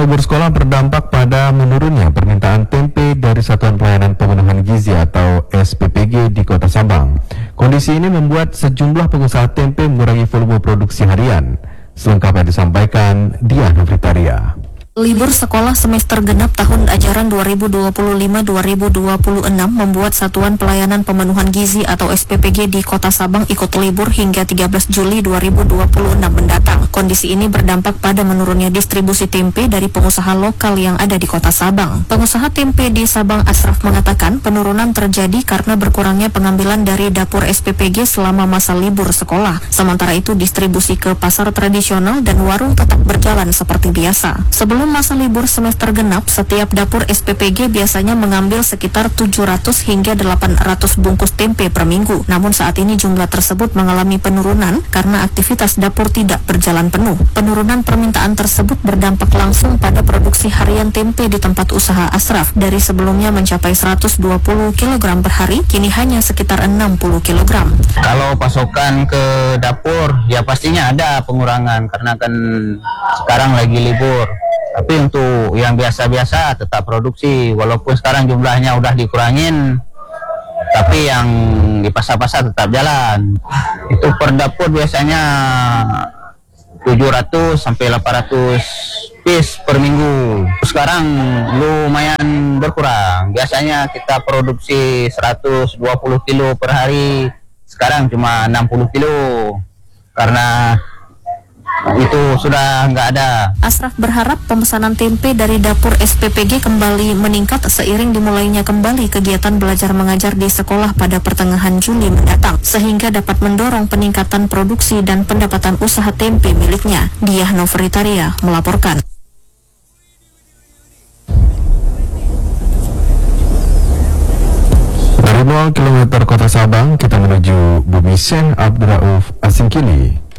libur sekolah berdampak pada menurunnya permintaan tempe dari Satuan Pelayanan Pemenuhan Gizi atau SPPG di Kota Sabang. Kondisi ini membuat sejumlah pengusaha tempe mengurangi volume produksi harian. Selengkapnya disampaikan Diah Novitaria. Libur sekolah semester genap tahun ajaran 2025-2026 membuat Satuan Pelayanan Pemenuhan Gizi atau SPPG di Kota Sabang ikut libur hingga 13 Juli 2026 mendatang. Kondisi ini berdampak pada menurunnya distribusi tempe dari pengusaha lokal yang ada di Kota Sabang. Pengusaha tempe di Sabang Asraf mengatakan penurunan terjadi karena berkurangnya pengambilan dari dapur SPPG selama masa libur sekolah. Sementara itu distribusi ke pasar tradisional dan warung tetap berjalan seperti biasa. Sebelum masa libur semester genap, setiap dapur SPPG biasanya mengambil sekitar 700 hingga 800 bungkus tempe per minggu. Namun saat ini jumlah tersebut mengalami penurunan karena aktivitas dapur tidak berjalan penuh. Penurunan permintaan tersebut berdampak langsung pada produksi harian tempe di tempat usaha Asraf. Dari sebelumnya mencapai 120 kg per hari, kini hanya sekitar 60 kg. Kalau pasokan ke dapur, ya pastinya ada pengurangan karena kan sekarang lagi libur. Tapi untuk yang biasa-biasa tetap produksi, walaupun sekarang jumlahnya udah dikurangin, tapi yang di pasar-pasar tetap jalan. Itu per dapur biasanya 700 sampai 800 piece per minggu. Sekarang lumayan berkurang. Biasanya kita produksi 120 kilo per hari, sekarang cuma 60 kilo karena itu sudah nggak ada. Asraf berharap pemesanan tempe dari dapur SPPG kembali meningkat seiring dimulainya kembali kegiatan belajar mengajar di sekolah pada pertengahan Juli mendatang, sehingga dapat mendorong peningkatan produksi dan pendapatan usaha tempe miliknya. Diah Novitaria melaporkan. Dari 0 km Kota Sabang, kita menuju Bumi Syekh Abdurrauf Asingkili.